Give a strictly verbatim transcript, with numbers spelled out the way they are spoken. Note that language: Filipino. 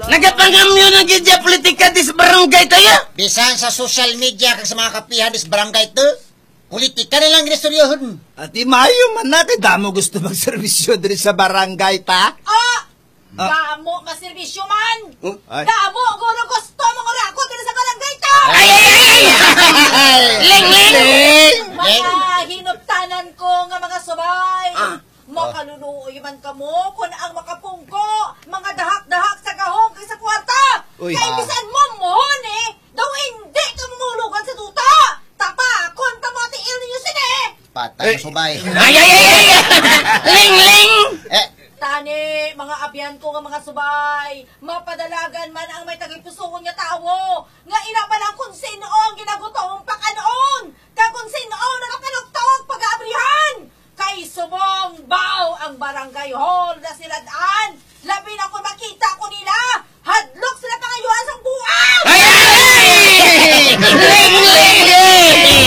Nagapangamyo na gidya politika dis barangay tayo. Bisan sa social media kag sa mga kapihan dis barangay to, politika na lang ginistoryohon. At imayo man na, kay damo gusto magservisyo diri sa barangay ta. Ah! Ah. Damo ka servisyo man! Oh, ay. Damo guro gusto mo nga ako diri sa barangay ta! Ay, ay, ay, ay! Ling, ling! Mga hinuptanan ko nga mga subay! Ah. Makalunuoy man kamo kung ang makapungko, mga dahak-dahak sa gahong kay sa kwarta! Uy. Kaya Ah. bisan mo mohon eh! Daw hindi ka mamulugan sa tuta! Tapa! Kung tamatiil ninyo sini! Patay Eh. subay. Ay, ay, ay, ay! Ling, ling! Eh, Tani, mga abyan ko nga mga subay, mapadalagan man ang may tagipusoon nga tao, nga ina man ang kung sino ang ginagutong pakanoon, kag kung sino ang nakapanugtog pag-aabrihan, kay subong baw ang barangay hall na sila daan, labi na kung makita